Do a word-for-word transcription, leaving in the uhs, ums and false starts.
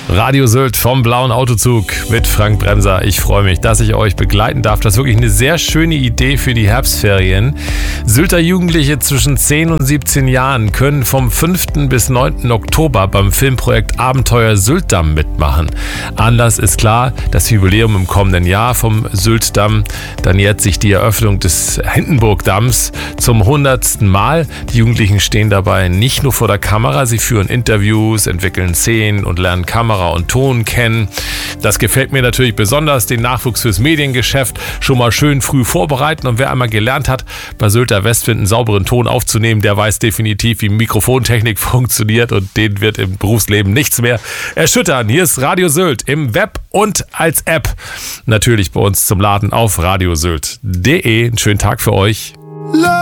Radio Sylt vom Blauen Autozug mit Frank Bremser. Ich freue mich, dass ich euch begleiten darf. Das ist wirklich eine sehr schöne Idee für die Herbstferien. Sylter Jugendliche zwischen zehn und siebzehn Jahren können vom fünften bis neunten Oktober beim Filmprojekt Abenteuer Syltdamm mitmachen. Anlass ist klar, das Jubiläum im kommenden Jahr vom Syltdamm. Da nähert sich die Eröffnung des Hindenburgdamms zum hundertsten Mal. Die Jugendlichen stehen dabei nicht nur vor der Kamera, sie führen Interviews, entwickeln Szenen und lernen Kamera und Ton kennen. Das gefällt mir natürlich besonders, den Nachwuchs fürs Mediengeschäft schon mal schön früh vorbereiten. Und wer einmal gelernt hat, bei Sylter Westwind einen sauberen Ton aufzunehmen, der weiß definitiv, wie Mikrofontechnik funktioniert, und den wird im Berufsleben nichts mehr erschüttern. Hier ist Radio Sylt im Web und als App. Natürlich bei uns zum Laden auf radiosylt punkt de. Einen schönen Tag für euch.